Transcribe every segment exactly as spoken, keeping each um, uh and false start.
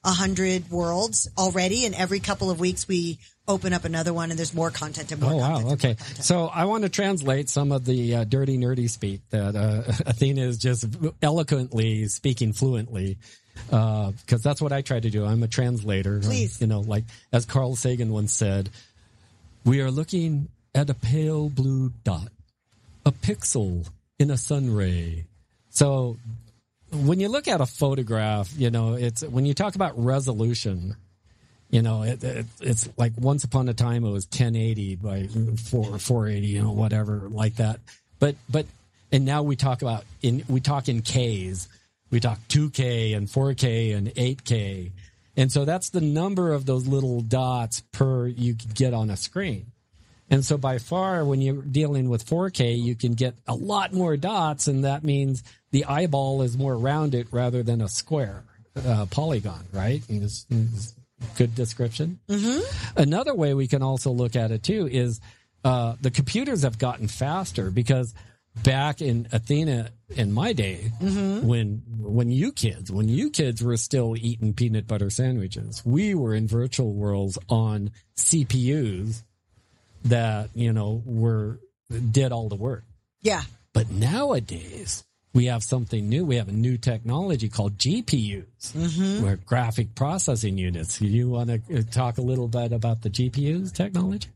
a hundred worlds already, and every couple of weeks we open up another one, and there's more content and more oh, content. Oh, wow. Okay. Content. So I want to translate some of the uh, dirty, nerdy speak that uh, Athena is just eloquently speaking fluently, because uh, that's what I try to do. I'm a translator. Please. You know, like as Carl Sagan once said, we are looking at a pale blue dot, a pixel in a sun ray. So when you look at a photograph, you know, it's when you talk about resolution, you know, it, it, it's like once upon a time it was ten eighty by four eighty, you know, whatever like that. But but and now we talk about in we talk in K's. We talk two K and four K and eight K. And so that's the number of those little dots per you could get on a screen. And so by far when you're dealing with four K, you can get a lot more dots, and that means the eyeball is more rounded rather than a square uh, polygon, right? And this, this, good description. Mm-hmm. Another way we can also look at it too is uh, the computers have gotten faster, because back in Athena in my day, mm-hmm. when when you kids when you kids were still eating peanut butter sandwiches, we were in virtual worlds on C P Us that, you know, were did all the work. Yeah. But nowadays we have something new. We have a new technology called G P Us, mm-hmm. or graphic processing units. You want to talk a little bit about the G P Us technology?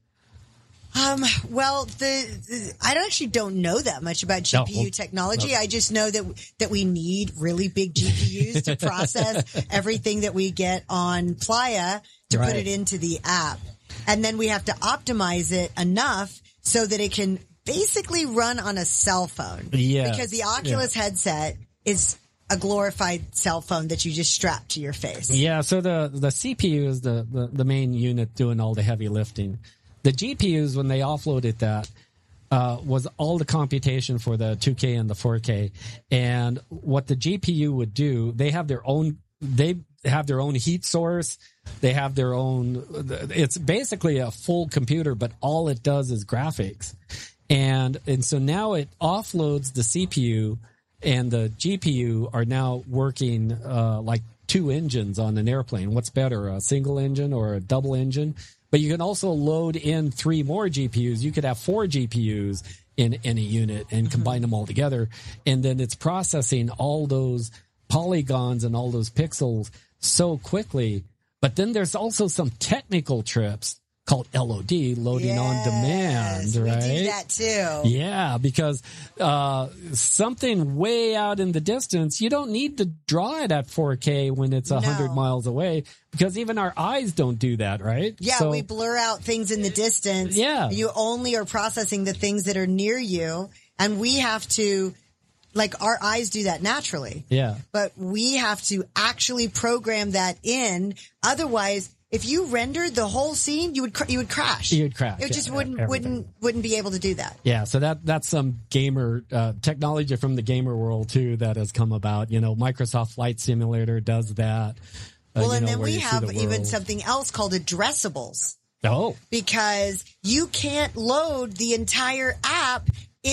Um, well, the, the I don't actually don't know that much about G P U no. technology. No. I just know that that we need really big G P Us to process everything that we get on Playa to right. put it into the app. And then we have to optimize it enough so that it can basically run on a cell phone. Yeah. Because the Oculus yeah. headset is a glorified cell phone that you just strap to your face. Yeah, so the, the C P U is the, the, the main unit doing all the heavy lifting. The G P Us, when they offloaded that, uh, was all the computation for the two K and the four K. And what the G P U would do, they have their own, they have their own heat source. They have their own, it's basically a full computer, but all it does is graphics. And, and so now it offloads the C P U, and the G P U are now working, uh, like two engines on an airplane. What's better, a single engine or a double engine? But you can also load in three more G P Us. You could have four G P Us in any unit and combine mm-hmm. them all together. And then it's processing all those polygons and all those pixels so quickly. But then there's also some technical trips called L O D, loading yes, on demand, right? We do that too. Yeah, because uh something way out in the distance, you don't need to draw it at four K when it's one hundred no. miles away, because even our eyes don't do that, right? Yeah, so, we blur out things in the distance. Yeah. You only are processing the things that are near you, and we have to, like, our eyes do that naturally. Yeah. But we have to actually program that in, otherwise if you rendered the whole scene, you would cr- you would crash. You would crash. It just yeah, wouldn't everything. wouldn't wouldn't be able to do that. Yeah, so that that's some gamer uh, technology from the gamer world too that has come about. You know, Microsoft Flight Simulator does that. Uh, well, and know, then we have the even something else called addressables. Oh, because you can't load the entire app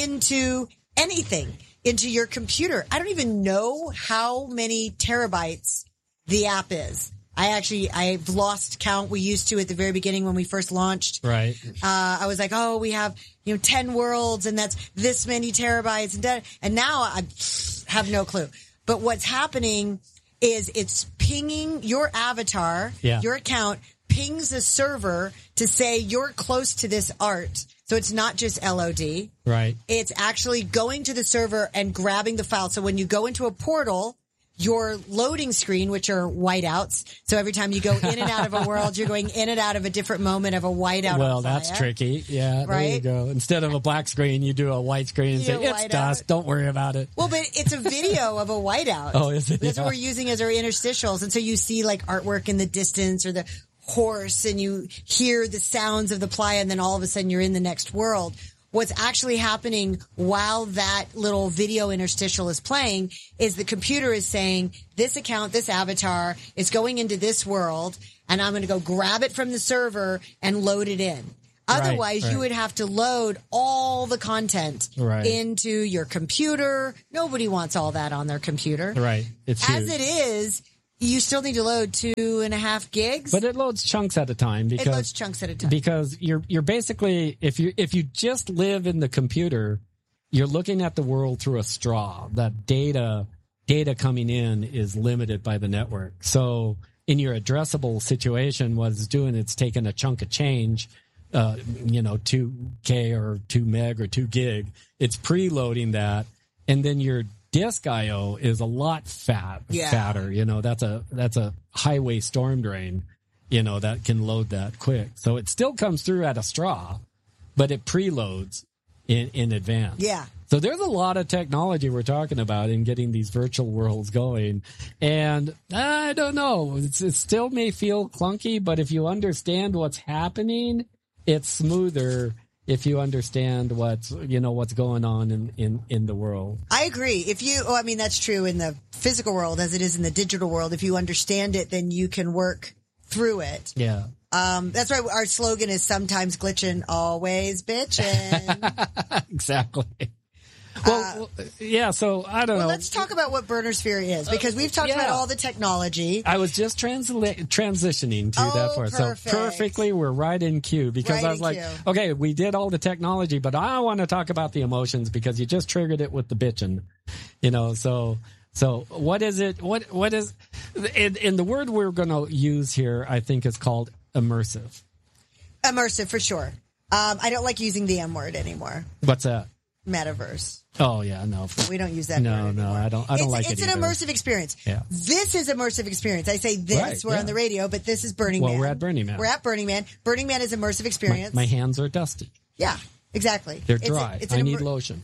into anything, into your computer. I don't even know how many terabytes the app is. I actually, I've lost count. We used to at the very beginning when we first launched. Right. Uh, I was like, oh, we have, you know, ten worlds and that's this many terabytes. And, that, and now I have no clue. But what's happening is it's pinging your avatar, yeah. your account pings a server to say you're close to this art. So it's not just L O D. Right. It's actually going to the server and grabbing the file. So when you go into a portal, your loading screen, which are whiteouts. So every time you go in and out of a world, you're going in and out of a different moment of a whiteout. Well, that's tricky. Yeah, right? There you go. Instead of a black screen, you do a white screen and say, it's dust. Don't worry about it. Well, but it's a video of a whiteout. Oh, is it? That's yeah. what we're using as our interstitials. And so you see like artwork in the distance or the horse, and you hear the sounds of the playa, and then all of a sudden you're in the next world. What's actually happening while that little video interstitial is playing is the computer is saying, this account, this avatar is going into this world, and I'm going to go grab it from the server and load it in. Otherwise, right, right. you would have to load all the content right. into your computer. Nobody wants all that on their computer. Right. It's As huge. it is, you still need to load two and a half gigs. But it loads chunks at a time because it loads chunks at a time. Because you're you're basically if you if you just live in the computer, you're looking at the world through a straw. That data data coming in is limited by the network. So in your addressable situation, what it's doing, it's taking a chunk of change, uh, you know, two K or two meg or two gig. It's preloading that, and then your disk I O is a lot fat, yeah. fatter. You know, that's a that's a highway storm drain. You know, that can load that quick. So it still comes through at a straw, but it preloads in in advance. Yeah. So there's a lot of technology we're talking about in getting these virtual worlds going. And I don't know, it's, it still may feel clunky, but if you understand what's happening, it's smoother if you understand what's, you know, what's going on in, in, in the world. I agree. If you, oh, I mean, that's true in the physical world as it is in the digital world. If you understand it, then you can work through it. Yeah. Um, that's why our slogan is sometimes glitching, always bitching. Exactly. Well, uh, yeah, so I don't well, know. Let's talk about what Burner Sphere is, because we've talked uh, yeah. about all the technology. I was just transla- transitioning to oh, that part. Perfect. So perfectly, we're right in cue, because right I was like, queue. okay, we did all the technology, but I want to talk about the emotions, because you just triggered it with the bitching, you know, so... So what is it? What what is? And, and the word we're going to use here, I think, is called immersive. Immersive for sure. Um, I don't like using the M word anymore. What's that? Metaverse. Oh yeah, no, we don't use that. No, word no, I don't. I don't it's, like it's it. It's an either. immersive experience. Yeah. This is immersive experience. I say this. Right, we're yeah. on the radio, but this is Burning well, Man. Well, we're at Burning Man. We're at Burning Man. Burning Man is immersive experience. My, my hands are dusty. Yeah, exactly. They're dry. It's a, it's I need immer- lotion.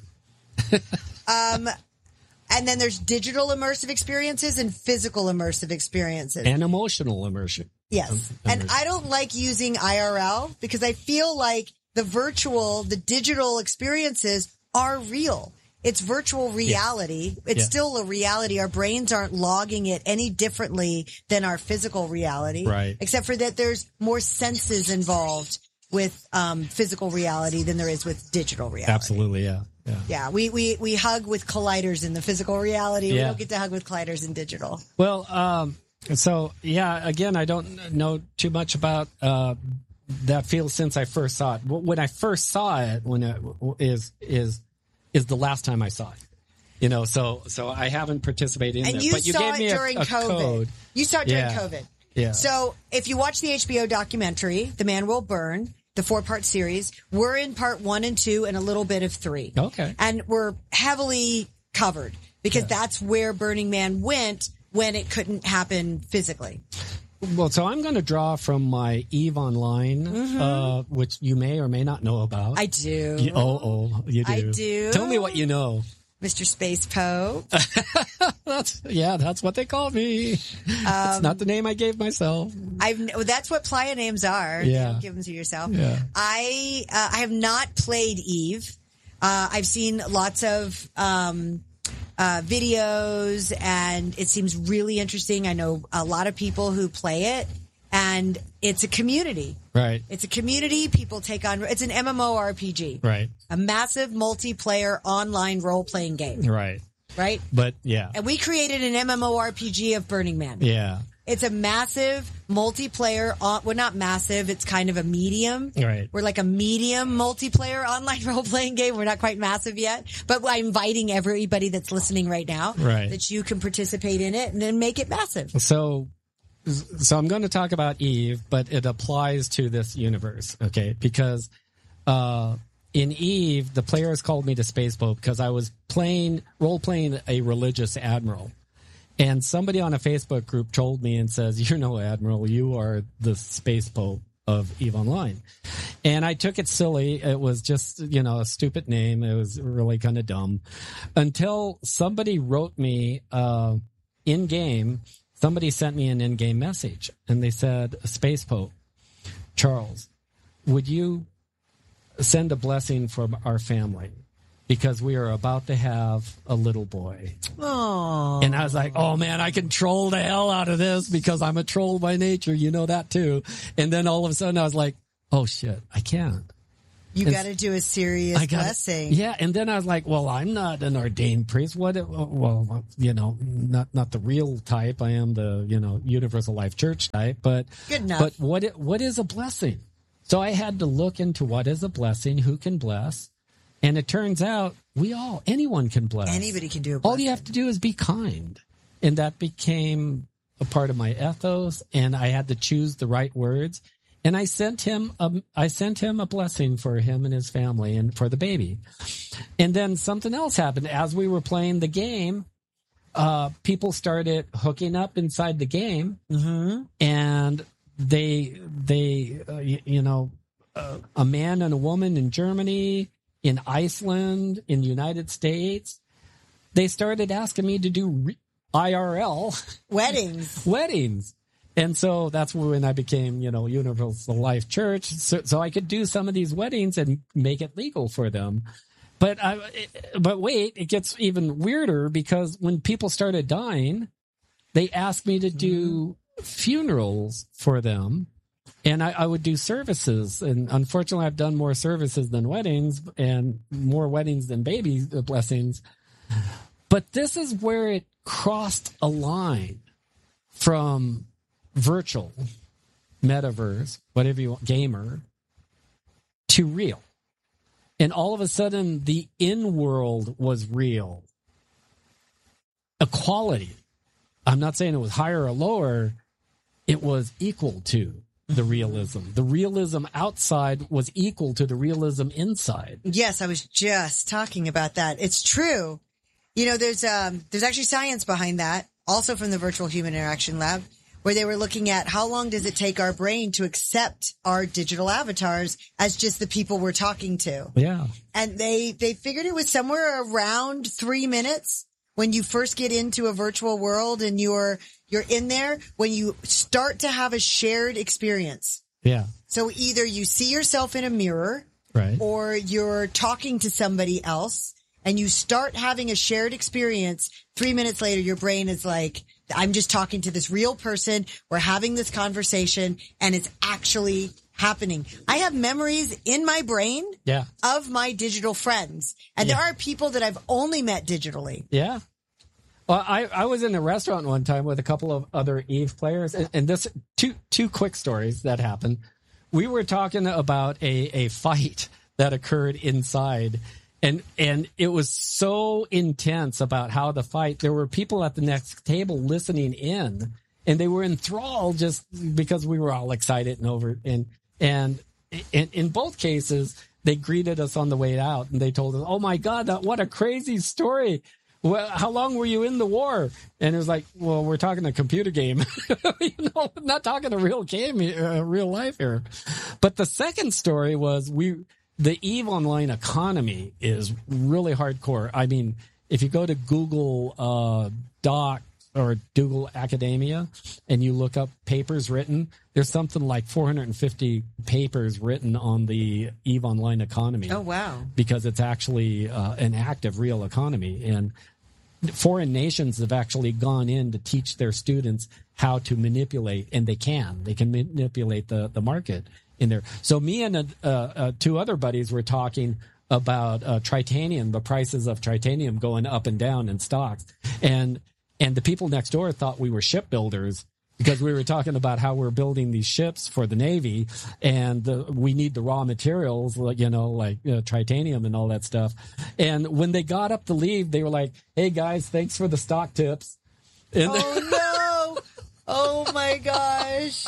um. And then there's digital immersive experiences and physical immersive experiences. And emotional immersion. Yes. Um, and I don't like using I R L, because I feel like the virtual, the digital experiences are real. It's virtual reality. Yeah. It's yeah. still a reality. Our brains aren't logging it any differently than our physical reality. Right. Except for that there's more senses involved with um, physical reality than there is with digital reality. Absolutely, yeah. Yeah. yeah, we, we, we hug with colliders in the physical reality. Yeah. We don't get to hug with colliders in digital. Well, um, so, yeah, again, I don't know too much about uh, that field since I first saw it. When I first saw it, when it is is is the last time I saw it. You know, so so I haven't participated in and it. You but you saw gave it me a, during a COVID. code. You saw it during yeah. COVID. Yeah. So if you watch the H B O documentary, The Man Will Burn, the four-part series, we're in part one and two and a little bit of three. Okay. And we're heavily covered, because yeah. that's where Burning Man went when it couldn't happen physically. Well, so I'm going to draw from my EVE Online, mm-hmm. uh, which you may or may not know about. I do. You, oh, oh, you do. I do. Tell me what you know. Mister Space Pope. that's, yeah, that's what they call me. Um, it's not the name I gave myself. I've well, that's what playa names are. Yeah. You don't give them to yourself. Yeah. I uh, I have not played EVE. Uh, I've seen lots of um, uh, videos, and it seems really interesting. I know a lot of people who play it, and it's a community. Right. It's a community. People take on. It's an MMORPG. Right. A massive multiplayer online role-playing game. Right. Right. But yeah. And we created an MMORPG of Burning Man. Yeah. It's a massive multiplayer. Well, not massive. It's kind of a medium. Right. We're like a medium multiplayer online role-playing game. We're not quite massive yet, but I'm inviting everybody that's listening right now, right, that you can participate in it and then make it massive. So, so I'm going to talk about EVE, but it applies to this universe, okay? Because uh, in EVE, the players called me to Space Pope because I was playing role-playing a religious admiral. And somebody on a Facebook group told me and says, "You're no admiral, you are the Space Pope of EVE Online." And I took it silly. It was just, you know, a stupid name. It was really kind of dumb. Until somebody wrote me uh, in-game, somebody sent me an in-game message. And they said, "Space Pope, Charles, would you send a blessing from our family? Because we are about to have a little boy." Aww. And I was like, oh man, I can troll the hell out of this because I'm a troll by nature. You know that too. And then all of a sudden I was like, oh shit, I can't. You got to do a serious I gotta, blessing. Yeah, and then I was like, well, I'm not an ordained priest. What? Well, you know, not not the real type. I am the, you know, Universal Life Church type. But good enough. But what what is a blessing? So I had to look into what is a blessing, who can bless, and it turns out we all, anyone can bless. Anybody can do a blessing. All you have to do is be kind, and that became a part of my ethos. And I had to choose the right words. And I sent him a, I sent him a blessing for him and his family and for the baby. And then something else happened. As we were playing the game, uh, people started hooking up inside the game, mm-hmm. and they, they, uh, you, you know, uh, a man and a woman in Germany, in Iceland, in the United States, they started asking me to do re- I R L weddings, weddings. And so that's when I became, you know, Universal Life Church. So, so I could do some of these weddings and make it legal for them. But I, but wait, it gets even weirder, because when people started dying, they asked me to do funerals for them, and I, I would do services. And unfortunately, I've done more services than weddings, and more weddings than baby blessings. But this is where it crossed a line from virtual, metaverse, whatever you want, gamer, to real. And all of a sudden, the in-world was real. Equality. I'm not saying it was higher or lower. It was equal to the realism. The realism outside was equal to the realism inside. Yes, I was just talking about that. It's true. You know, there's um, there's actually science behind that, also from the Virtual Human Interaction Lab, where they were looking at how long does it take our brain to accept our digital avatars as just the people we're talking to. Yeah. And they, they figured it was somewhere around three minutes when you first get into a virtual world and you're, you're in there, when you start to have a shared experience. Yeah. So either you see yourself in a mirror, right, or you're talking to somebody else and you start having a shared experience. Three minutes later, your brain is like, I'm just talking to this real person. We're having this conversation and it's actually happening. I have memories in my brain yeah. of my digital friends. And yeah. there are people that I've only met digitally. Yeah. Well, I, I was in a restaurant one time with a couple of other Eve players, and, and this two two quick stories that happened. We were talking about a, a fight that occurred inside. And and it was so intense about how the fight, there were people at the next table listening in, and they were enthralled just because we were all excited and over. And and in, in both cases, they greeted us on the way out, and they told us, "Oh my God, that, what a crazy story! Well, how long were you in the war?" And it was like, "Well, we're talking a computer game, you know, not talking a real game, uh, real life here." But the second story was we. The Eve Online economy is really hardcore. I mean, if you go to Google uh, Doc or Google Academia and you look up papers written, there's something like four hundred fifty papers written on the Eve Online economy. Oh, wow. Because it's actually uh, an active, real economy. And foreign nations have actually gone in to teach their students how to manipulate, and they can. They can manipulate the, the market in there. So me and uh, uh, two other buddies were talking about uh, titanium, the prices of titanium going up and down in stocks. And and the people next door thought we were shipbuilders because we were talking about how we're building these ships for the Navy, and the, we need the raw materials, like, you know, like you know, titanium and all that stuff. And when they got up to leave, they were like, "Hey guys, thanks for the stock tips." And oh no! Oh my gosh!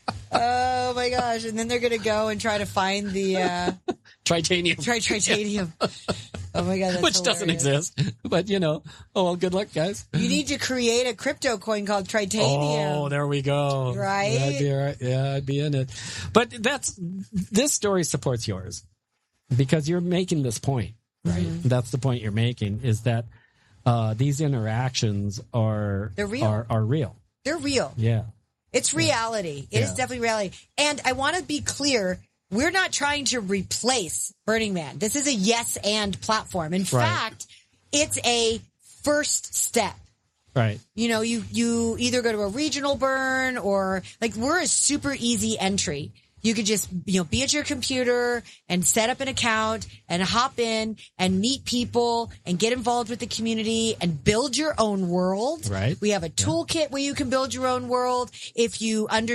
Oh my gosh! And then they're gonna go and try to find the uh, titanium. Try titanium. Oh my God! That's Which hilarious. doesn't exist, but you know. Oh well, good luck, guys. You need to create a crypto coin called Tritanium. Oh, there we go. Right? That'd be right. Yeah, I'd be in it. But that's this story supports yours because you're making this point, right? Mm-hmm. That's the point you're making, is that uh, these interactions are They're real. Are, are real. They're real. Yeah. It's reality. It yeah. is definitely reality. And I want to be clear. We're not trying to replace Burning Man. This is a yes and platform. In right. fact, it's a first step. Right. You know, you, you either go to a regional burn or like we're a super easy entry. You could just, you know, be at your computer and set up an account and hop in and meet people and get involved with the community and build your own world. Right. We have a toolkit where you can build your own world. If you understand